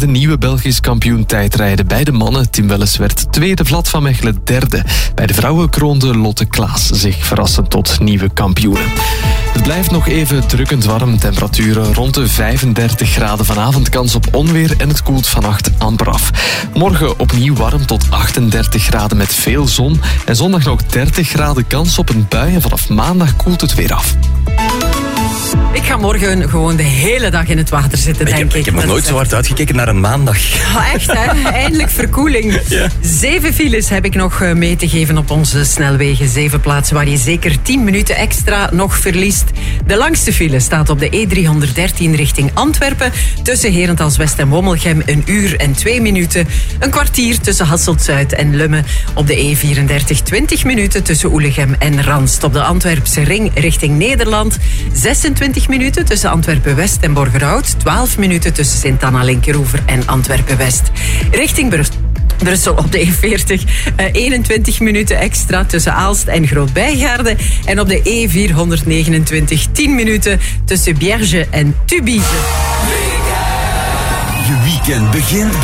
de nieuwe Belgisch kampioen tijdrijden. Bij de mannen, Tim Welles, werd tweede, Vlad van Mechelen derde. Bij de vrouwen kroonde Lotte Klaas zich verrassend tot nieuwe kampioene. Het blijft nog even drukkend warm. Temperaturen rond de 35 graden. Vanavond kans op onweer en het koelt vannacht amper af. Morgen opnieuw warm tot 38 graden met veel zon. En zondag nog 30 graden, kans op een bui. En vanaf maandag koelt het weer af. Ik ga morgen gewoon de hele dag in het water zitten, denk ik. Ik heb nog nooit zo hard uitgekeken naar een maandag. Oh, echt, hè? Eindelijk verkoeling. Ja. 7 files heb ik nog mee te geven op onze snelwegen. 7 plaatsen waar je zeker 10 minuten extra nog verliest. De langste file staat op de E313 richting Antwerpen. Tussen Herentals-West en Wommelgem 1 uur en 2 minuten. Een kwartier tussen Hasselt-Zuid en Lummen. Op de E34 20 minuten tussen Oelegem en Ranst. Op de Antwerpse ring richting Nederland 26 minuten tussen Antwerpen-West en Borgerhout. 12 minuten tussen Sint-Anna-Linkeroever en Antwerpen-West. Richting Brussel op de E40 21 minuten extra tussen Aalst en Groot-Bijgaarde. En op de E429 10 minuten tussen Bierge en Tubize. Je weekend begint